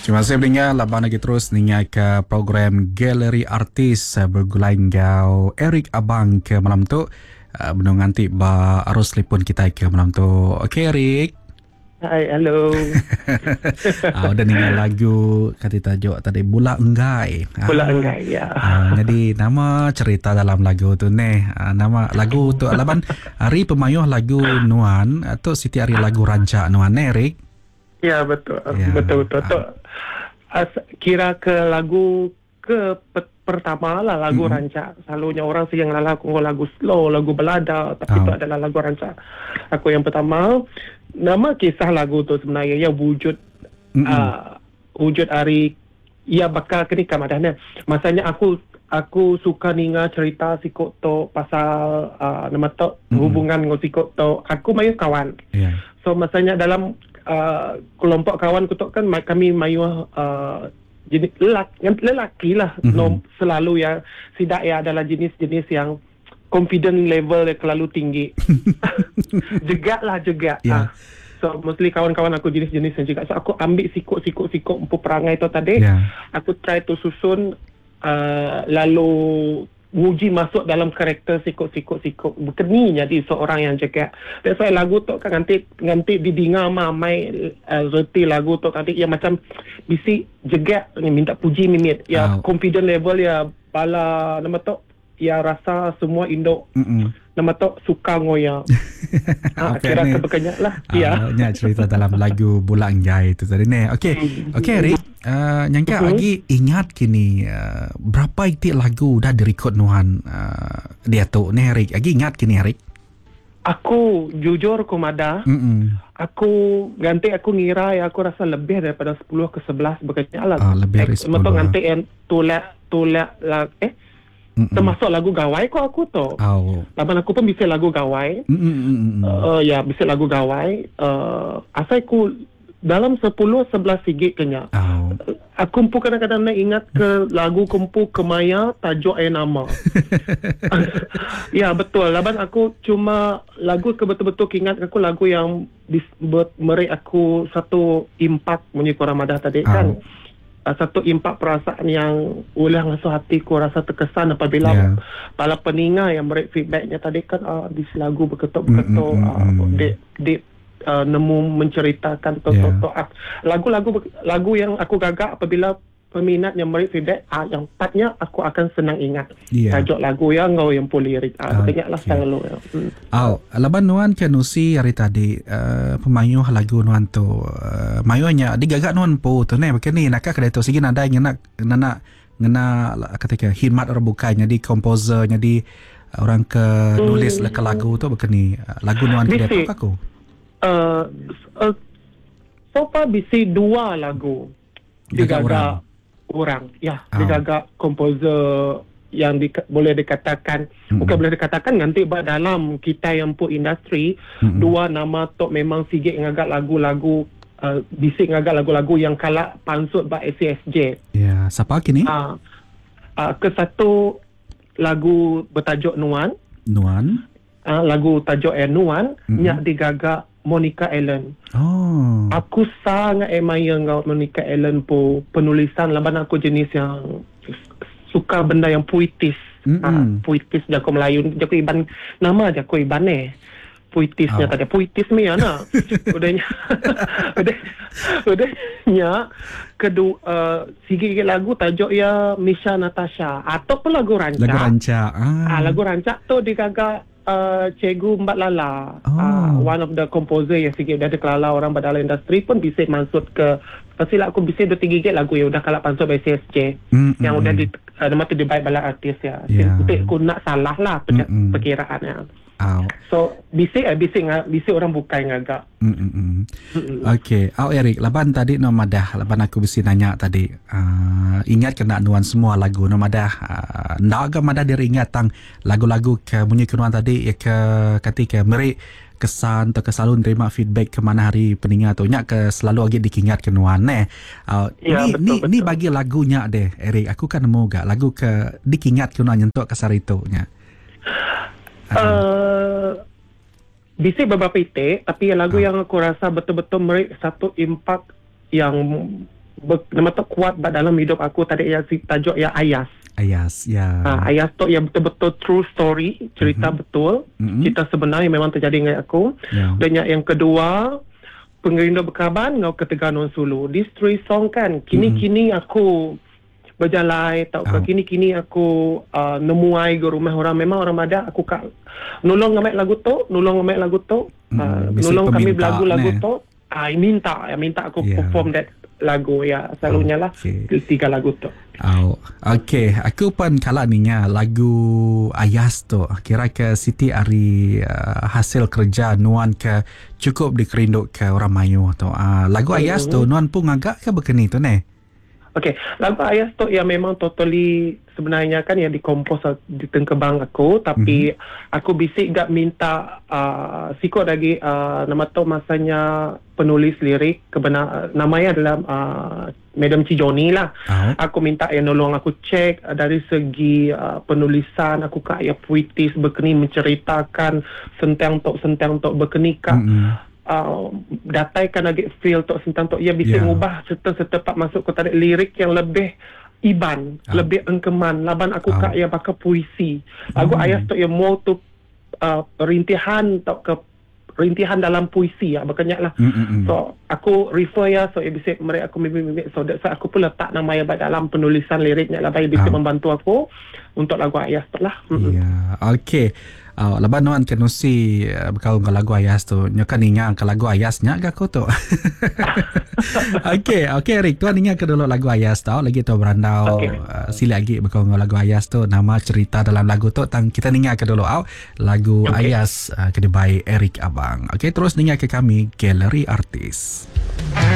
Terima kasih pendengar, labang lagi terus dengar ke program Galeri Artis bergulai gau Eric Abang ke malam tu. Menung nanti ba arus telefon kita ke malam tu. Okey Eric. Hai, halo. Udah dengar lagu kata tajuk tadi Bula Enggai. Pula enggai, ya. Jadi nama cerita dalam lagu tu ni. Nama lagu tu alaban Ari pemayuh lagu Nuan atau Siti Ari lagu rancak Nuan Eric. Ya, betul. Ya. Betul. Kira ke lagu pertama lah lagu rancak. Selalunya orang yang lagu slow, lagu balada, tapi itu adalah lagu rancak. Aku yang pertama. Nama kisah lagu tu sebenarnya ya wujud Ari ya bakal kenikah madahnya. Masanya aku suka ninga cerita sikok to pasal nama to hubungan dengan sikok to. Aku mayu kawan. Yeah. So masanya dalam kelompok kawan ku tu kan kami mayu jenis lelaki lah. No, selalu ya sidak ya adalah jenis-jenis yang confident level yang terlalu tinggi. juga. Yeah. So mostly kawan-kawan aku jenis-jenis yang juga. So aku ambil sikuk empu perangai tu tadi. Yeah. Aku try to susun lalu uji masuk dalam karakter sikuk berkeni jadi seorang yang jaga. That's why lagu tu kan nanti didengar mamai reti lagu tu tadi ya macam bisi jaga ni minta puji mimit ya confident level ya bala nama tu ya rasa semua induk nama tu suka ngoya. Kira kebekannya lah. Ya. Nya cerita dalam lagu Bula Enggai itu tadi ni. Okey Rick. Nyangka lagi ingat kini berapa itik lagu dah direkod Nuhan dia tu ni Rick. Lagi ingat kini Rick. Aku jujur kumada. Aku aku ngira ya aku rasa lebih daripada 10 ke 11 begini lah. Lebih dari 10. Nanti yang tolak lah termasuk lagu gawai kok aku tu. Laban aku pun bisa lagu gawai. Ya bisa lagu gawai. Asal aku dalam 10-11 sigit kenya. Aku pun kadang-kadang nak ingat ke lagu kumpu Kemaya tajuk nama. Ya betul. Laban aku cuma lagu betul-betul ingat aku lagu yang beri aku satu impak menyukai Ramadan tadi kan. Satu impak perasaan yang oleh ngasuh hatiku rasa terkesan apabila para peninga yang beri feedbacknya tadi kan di lagu berketuk-ketuk nemu menceritakan lagu yang aku gagak apabila peminat yang beri feedback yang patnya aku akan senang ingat tajuk lagu yang ngau yang polirik ingatlah selalu laban Nuan Kenusi hari tadi pemayuh lagu Nuan tu mayuhnya digagak Nuan po tu ni begini nak kedai tu segi nada yang nak ngena ketika khidmat orang bukanya di komposernya di orang ke nulis ke lagu tu begini lagu Nuan kedai tu aku so far bisi 2 lagu digagak orang digagak komposer yang boleh dikatakan bukan boleh dikatakan nanti dalam kita yang pun industri 2 nama tu memang sigit ngagak lagu-lagu bisik ngagak lagu-lagu yang kalak pansut ba SCSJ. Ya, siapa kini? Ke satu lagu bertajuk Nuan. Lagu tajuk Nuan nyak digagak Monica Allen. Aku sangat admire dengan Monica Allen po penulisan laban aku jenis yang suka benda yang puitis. Puitis jako Melayu, jako Iban nama jako Iban puitisnya tadi puitis ni ana. Udahnya kedua sigi lagu tajuk ya Misha Natasha ataupun lagu rancak. Lagu rancak tu digagak Cikgu Mbak Lala, one of the composer yang sikit dah ada kelala orang dalam industri pun bisa masuk ke pasilah aku bisa 2-3 gig lagu yang udah kalap pansut BCSJ yang udah di nama tu dibaik bala artis ya. Aku nak salah lah perkiraannya. So bisa orang bukai ngagak. Okey, Eric, laban tadi nomadah, laban aku bisi nanya tadi. Ingat kena Nuan semua lagu nomadah. Ndak agak madah diri ingat tang lagu-lagu ke bunyi Nuan tadi ya ke ketika meri kesan atau selalu nerima feedback ke mana hari peningat tu nyak ke selalu lagi dikingat ke Nuan ni bagi lagunya deh Eric. Aku kan nemu gak lagu ke dikingat ke Nuan nyentuk kasar itu nya. Bisa beberapa itik, tapi lagu yang aku rasa betul-betul memberi satu impak yang nama tu kuat dalam hidup aku tadi yang tajuk yang Ayas. Ayas, ya. Ayas tu yang betul-betul true story, cerita betul, cerita sebenar yang memang terjadi dengan aku. Dan yang kedua, Pengerindu Berkaban Ngau Ketegangan Sulu. These 3 song kan, kini-kini aku berjalan, kini-kini aku nemuai ke rumah orang. Memang orang Madah aku nolong ngambil lagu tu, nolong kami lagu tu. Minta aku perform that lagu ya, selalunya lah 3 lagu tu. Okey, aku pun kalau ninya lagu Ayas tu kira ke Siti Ari hasil kerja Nuan ke cukup dikerinduk ke orang Melayu tu. Lagu Ayas tu Nuan pun agak ke berkeni tu ne? Okey, lagu Ayas tu yang memang totally sebenarnya kan yang dikompos di tengkebang aku, tapi aku bisik gak minta sikut lagi nama tu masanya penulis lirik namanya adalah Madam Cijoni lah. Aku minta yang nolong aku cek dari segi penulisan aku kak ya puitis berkeni menceritakan sentang tok berkeni kak dataikan lagi feel tok sentang tok ia bisa mengubah serta pak masuk ke tarik lirik yang lebih iban, lebih engkeman laban aku kak ya pakai puisi. Lagu Ayas tok yang more tu rintihan dalam puisi ya berkenyak lah. So aku refer ya, so bisa mereka aku mimik so aku pun letak nama yang dalam penulisan liriknya lah bagi bisa membantu aku untuk lagu Ayas tu lah. Okey. Lepas Nuan kenusi berkawan dengan lagu Ayas tu, nyokan ingat ke lagu Ayasnya ke aku tu. Okey Eric, tuan ingat ke dulu lagu Ayas tau lagi tu berandau sila lagi berkawan dengan lagu Ayas tu, nama cerita dalam lagu tu kita ingat ke dulu lagu Ayas kedai Eric Abang. Okey, terus ingat ke kami Galeri Artis.